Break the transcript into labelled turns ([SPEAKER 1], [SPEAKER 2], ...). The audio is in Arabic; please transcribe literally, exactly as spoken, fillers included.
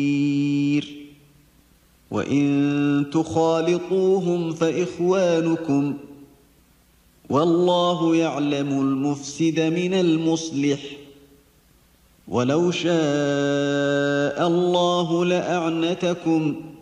[SPEAKER 1] وإن تخالطوهم فإخوانكم والله يعلم المفسد من المصلح ولو شاء الله لأعنتكم